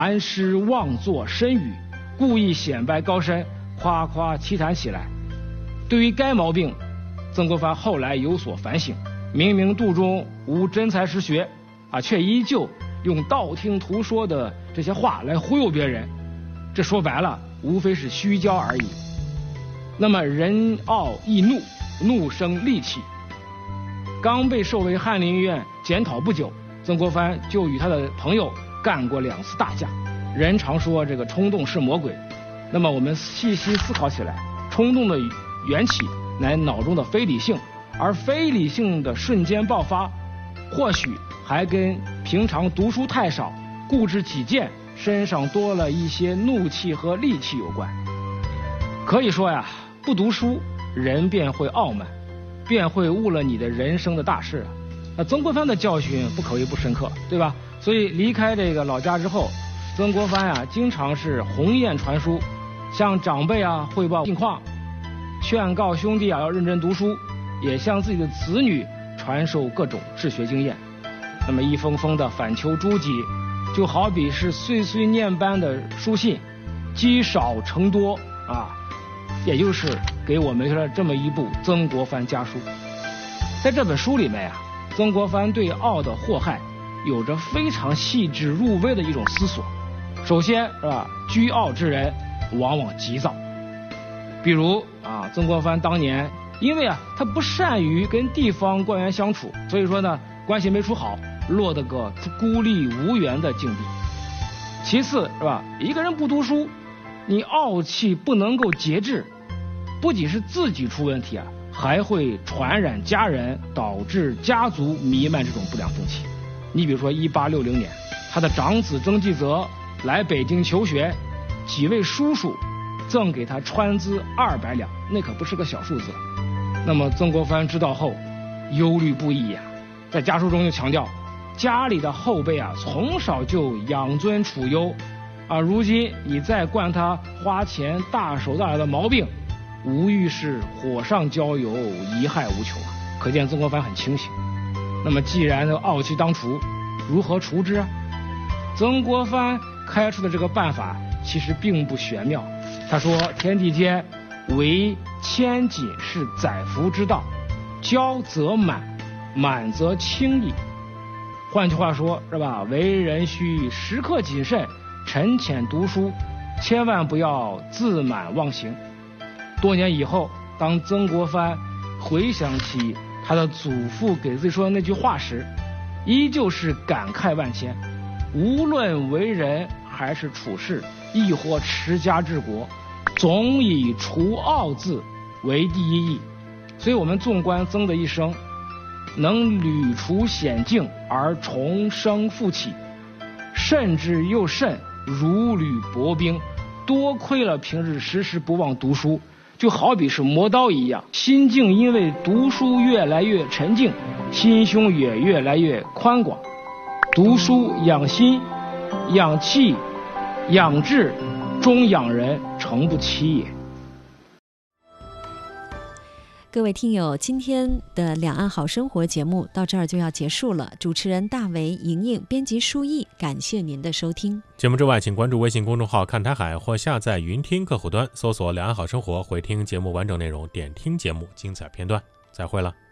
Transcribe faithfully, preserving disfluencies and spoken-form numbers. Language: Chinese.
谈诗妄作深语，故意显摆高深，夸夸其谈起来。对于该毛病，曾国藩后来有所反省，明明肚中无真才实学啊，却依旧用道听途说的这些话来忽悠别人，这说白了无非是虚骄而已。那么人傲易怒，怒生戾气。刚被授为翰林院检讨不久，曾国藩就与他的朋友干过两次大架。人常说这个冲动是魔鬼，那么我们细细思考起来，冲动的缘起乃脑中的非理性，而非理性的瞬间爆发，或许还跟平常读书太少，固执己见，身上多了一些怒气和戾气有关。可以说呀，不读书，人便会傲慢，便会误了你的人生的大事。那曾国藩的教训不可谓不深刻，对吧？所以离开这个老家之后，曾国藩啊，经常是鸿雁传书，向长辈啊汇报近况，劝告兄弟啊要认真读书，也向自己的子女传授各种治学经验。那么一封封的反求诸己，就好比是碎碎念般的书信，积少成多啊，也就是给我们了这么一部《曾国藩家书》。在这本书里面呀、啊，曾国藩对傲的祸害有着非常细致入微的一种思索。首先是吧，居傲之人往往急躁。比如啊，曾国藩当年因为啊他不善于跟地方官员相处，所以说呢关系没处好，落得个孤立无援的境地。其次是吧，一个人不读书，你傲气不能够节制，不仅是自己出问题啊，还会传染家人，导致家族弥漫这种不良风气。你比如说一八六零年，他的长子曾纪泽来北京求学，几位叔叔赠给他川资二百两，那可不是个小数字。那么曾国藩知道后忧虑不已呀、啊，在家书中就强调，家里的后辈啊从小就养尊处优啊，如今你再惯他花钱大手大脚的毛病，无疑是火上浇油，贻害无穷啊！可见曾国藩很清醒。那么既然傲气当除，如何除之啊？曾国藩开出的这个办法其实并不玄妙。他说：“天地间唯谦谨是载福之道，骄则满，满则轻矣。”换句话说，是吧？为人需时刻谨慎，沉潜读书，千万不要自满忘形。多年以后，当曾国藩回想起他的祖父给自己说的那句话时，依旧是感慨万千。无论为人还是处事，亦或持家治国，总以除傲字为第一义。所以我们纵观曾的一生，能屡除险境而重生复起，慎之又慎，如履薄冰，多亏了平日时时不忘读书，就好比是磨刀一样，心境因为读书越来越沉静，心胸也越来越宽广。读书养心，养气，养志，终养人，诚不欺也。 各位听友，今天的两岸好生活节目到这儿就要结束了。主持人大为、莹莹，编辑舒毅，感谢您的收听。 节目之外，请关注微信公众号看台海或下载云听客户端，搜索两岸好生活，回听节目完整内容，点听节目精彩片段。再会了。